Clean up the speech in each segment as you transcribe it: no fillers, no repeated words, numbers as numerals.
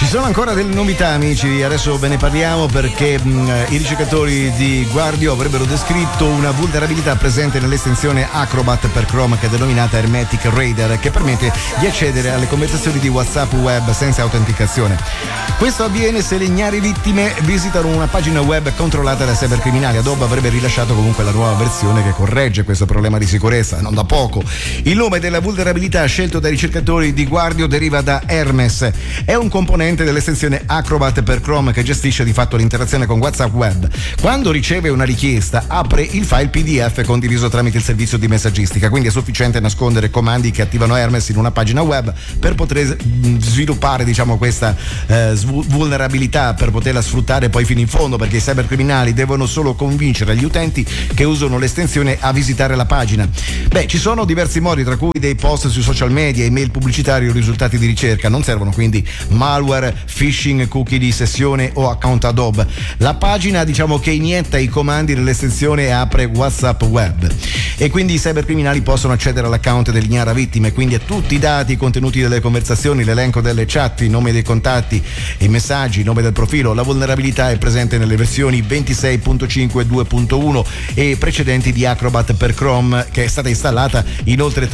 sono ancora delle novità, amici, adesso ve ne parliamo perché i ricercatori di Guardio avrebbero descritto una vulnerabilità presente nell'estensione Acrobat per Chrome, che è denominata Hermetic Reader, che permette di accedere alle conversazioni di WhatsApp web senza autenticazione. Questo avviene se le ignare vittime visitano una pagina web controllata da cybercriminali. Adobe avrebbe rilasciato comunque la nuova versione che corregge questo problema di sicurezza, non da poco. Il nome della vulnerabilità scelto dai ricercatori di Guardio deriva da Hermes. È un componente dell'estensione Acrobat per Chrome che gestisce di fatto l'interazione con WhatsApp web. Quando riceve una richiesta, apre il file PDF condiviso tramite il servizio di messaggistica, quindi è sufficiente nascondere comandi che attivano Hermes in una pagina web per poter sviluppare, diciamo, questa vulnerabilità, per poterla sfruttare poi fino in fondo, perché i cybercriminali devono solo convincere gli utenti che usano l'estensione a visitare la pagina. Ci sono diversi modi, tra cui dei post sui social media, email pubblicitari o risultati di ricerca. Non servono quindi malware, phishing, cookie di sessione o account Adobe. La pagina, diciamo, che inietta i comandi nell'estensione e apre WhatsApp web, e quindi i cybercriminali possono accedere all'account dell'ignara vittima, e quindi a tutti i dati, i contenuti delle conversazioni, l'elenco delle chat, i nomi dei contatti, i messaggi, il nome del profilo. La vulnerabilità è presente nelle versioni 26.5 e 2.1 e precedenti di Acrobat per Chrome, che è stata installata in oltre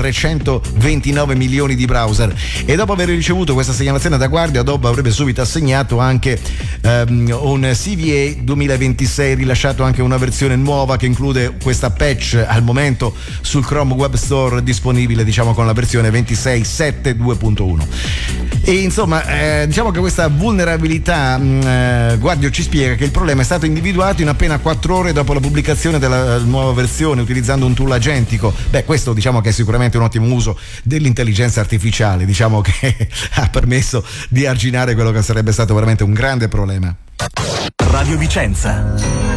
329 milioni di browser. E dopo aver ricevuto questa segnalazione da Guardia, Adobe avrebbe subito assegnato anche un CVA 2026, rilasciato anche una versione nuova che include questa patch al momento sul Chrome Web Store, disponibile, diciamo, con la versione 26.7.2.1. E insomma, diciamo che questa vulnerabilità, Guardio ci spiega che il problema è stato individuato in appena 4 ore dopo la pubblicazione della nuova versione, utilizzando un tool agentico. Questo, diciamo, che è sicuramente un ottimo uso dell'intelligenza artificiale, diciamo, che ha permesso di arginare quello che sarebbe stato veramente un grande problema. Radio Vicenza.